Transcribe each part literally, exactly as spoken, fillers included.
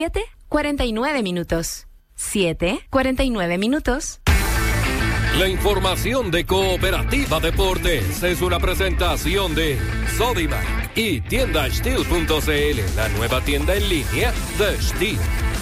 siete, cuarenta y nueve minutos. siete, cuarenta y nueve minutos. La información de Cooperativa Deportes es una presentación de Sodimac y tienda steel punto c l, la nueva tienda en línea de Steel.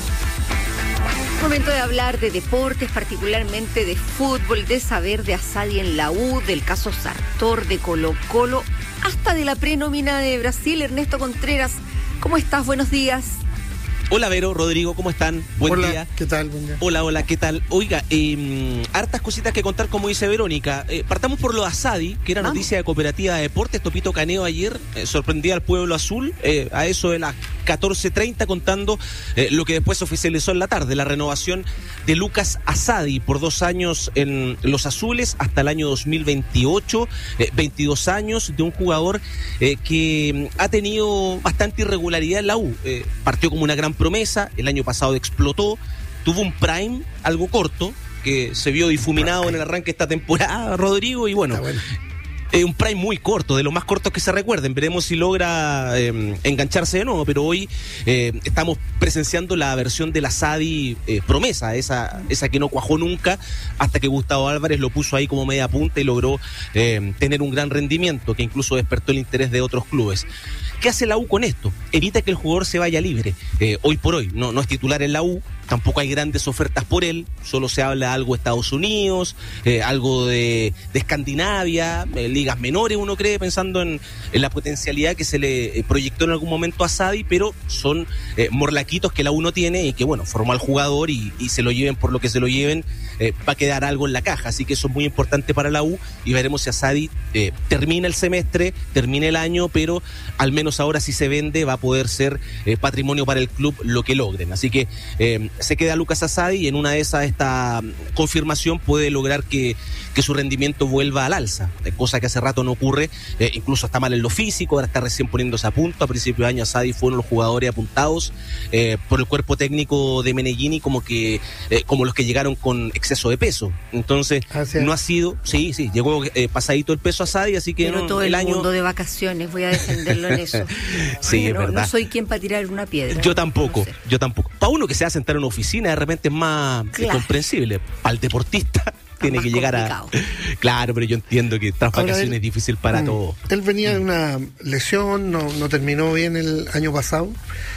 Momento de hablar de deportes, particularmente de fútbol, de saber de Asadi en la U, del caso Sartor, de Colo Colo, hasta de la prenómina de Brasil. Ernesto Contreras, ¿cómo estás? Buenos días. Hola Vero, Rodrigo, ¿cómo están? Buen hola, día. ¿Qué tal? Buen día. Hola, hola, ¿qué tal? Oiga, eh, hartas cositas que contar, como dice Verónica. Eh, partamos por lo de Asadi, que era Vamos. noticia de Cooperativa de Deportes. Topito Caneo ayer eh, sorprendía al pueblo azul, eh, a eso de las catorce treinta, contando eh, lo que después oficializó en la tarde, la renovación de Lucas Asadi por dos años en los azules hasta el año dos mil veintiocho, eh, veintidós años de un jugador eh, que ha tenido bastante irregularidad en la U. Eh, partió como una gran promesa, el año pasado explotó, tuvo un prime algo corto que se vio difuminado en el arranque de esta temporada, Rodrigo, y bueno, bueno. eh, un prime muy corto, de los más cortos que se recuerden. Veremos si logra eh, engancharse de nuevo, pero hoy eh, estamos presenciando la versión de la Asadi eh, promesa, esa, esa que no cuajó nunca hasta que Gustavo Álvarez lo puso ahí como media punta y logró eh, tener un gran rendimiento que incluso despertó el interés de otros clubes. ¿Qué hace la U con esto? Evita que el jugador se vaya libre. Eh, hoy por hoy no, no es titular en la U, tampoco hay grandes ofertas por él, solo se habla algo de Estados Unidos, eh, algo de, de Escandinavia, eh, ligas menores, uno cree, pensando en, en la potencialidad que se le eh, proyectó en algún momento a Asadi, pero son eh, morlaquitos que la U no tiene y que, bueno, formó al jugador y, y se lo lleven por lo que se lo lleven, eh, va a quedar algo en la caja. Así que eso es muy importante para la U y veremos si Asadi eh, termina el semestre, termina el año, pero al menos ahora si se vende va a poder ser eh, patrimonio para el club lo que logren. Así que eh, se queda Lucas Asadi y en una de esas esta confirmación puede lograr que, que su rendimiento vuelva al alza, eh, cosa que hace rato no ocurre. Eh, incluso está mal en lo físico, ahora está recién poniéndose a punto. A principio de año Asadi fue uno de los jugadores apuntados eh, por el cuerpo técnico de Meneghini como que eh, como los que llegaron con exceso de peso. Entonces Ah, sí. no ha sido, sí, sí, llegó eh, pasadito el peso Asadi, así que Pero no, todo el, el año mundo de vacaciones, voy a defenderlo en eso. Sí, es no, verdad. no soy quien para tirar una piedra. Yo tampoco, No sé. yo tampoco. Para uno que se va a sentar en una oficina, de repente es más Claro. comprensible. Para el deportista tiene más que llegar complicado. a... Claro, pero yo entiendo que tras Ahora, vacaciones él- es difícil para mm, todos. Él venía de una lesión, no, no terminó bien el año pasado,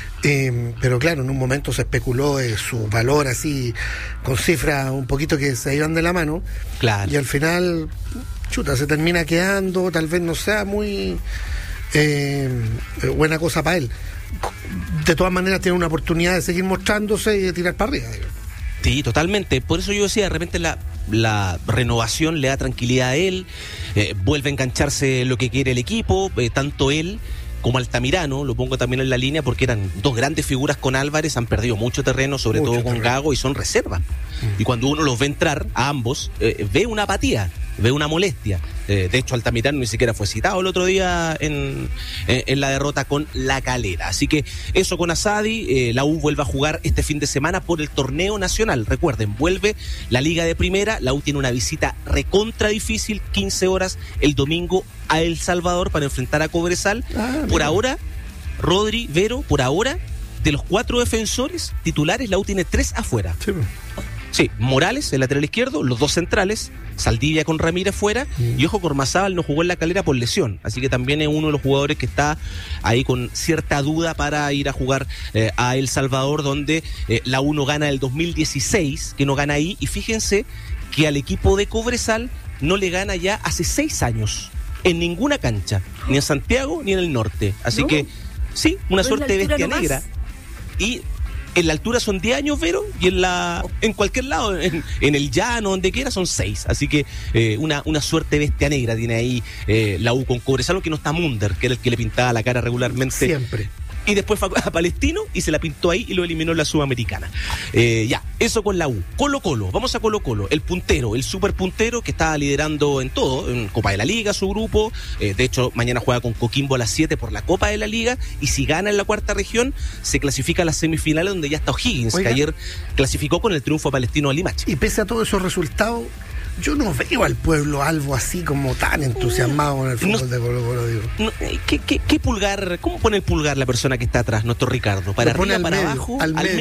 eh, pero claro, en un momento se especuló de su valor así, con cifras un poquito que se iban de la mano, Claro. y al final, chuta, se termina quedando, tal vez no sea muy eh, buena cosa para él. De todas maneras tiene una oportunidad de seguir mostrándose y de tirar para arriba, digo. Sí, totalmente. Por eso yo decía, de repente la, la renovación le da tranquilidad a él, eh, vuelve a engancharse lo que quiere el equipo, eh, tanto él como Altamirano, lo pongo también en la línea porque eran dos grandes figuras con Álvarez, han perdido mucho terreno, sobre Mucho todo con terreno. Gago, y son reservas. Y cuando uno los ve entrar, a ambos, eh, ve una apatía, ve una molestia. Eh, de hecho, Altamirano ni siquiera fue citado el otro día en, en, en la derrota con La Calera. Así que eso con Asadi, eh, la U vuelve a jugar este fin de semana por el torneo nacional. Recuerden, vuelve la Liga de Primera, la U tiene una visita recontra difícil, quince horas el domingo a El Salvador para enfrentar a Cobresal. Ah, por mira. ahora, Rodri, Vero, por ahora, de los cuatro defensores titulares, la U tiene tres afuera. Sí, pues. Sí, Morales, el lateral izquierdo, los dos centrales, Saldivia con Ramírez fuera, Mm. y ojo, Ormazábal no jugó en La Calera por lesión, así que también es uno de los jugadores que está ahí con cierta duda para ir a jugar eh, a El Salvador, donde eh, la U no gana el dos mil dieciséis, que no gana ahí, y fíjense que al equipo de Cobresal no le gana ya hace seis años, en ninguna cancha, ni en Santiago ni en el norte, así No. que sí, una ¿No es suerte la de altura bestia nomás? negra. Y en la altura son diez años, Vero, y en la en cualquier lado, en, en el llano, donde quiera, son seis. Así que eh, una, una suerte bestia negra tiene ahí eh, la U con Cobresal, que no está Munder, que era el que le pintaba la cara regularmente. Siempre. Y después fue a Palestino y se la pintó ahí y lo eliminó en la Sudamericana. Eh, ya, eso con la U. Colo Colo, vamos a Colo Colo. El puntero, el super puntero que está liderando en todo, en Copa de la Liga, su grupo. Eh, de hecho, mañana juega con Coquimbo a las siete por la Copa de la Liga. Y si gana en la cuarta región, se clasifica a las semifinales donde ya está O'Higgins, Oiga. que ayer clasificó con el triunfo palestino a Limache. Y pese a todos esos resultados, yo no veo al pueblo albo así como tan entusiasmado con el fútbol No- de Colo Colo, digo. No, eh, ¿qué, qué, qué pulgar, cómo pone el pulgar la persona que está atrás, nuestro Ricardo? ¿Para Lo pone arriba, al para medio, abajo? al medio.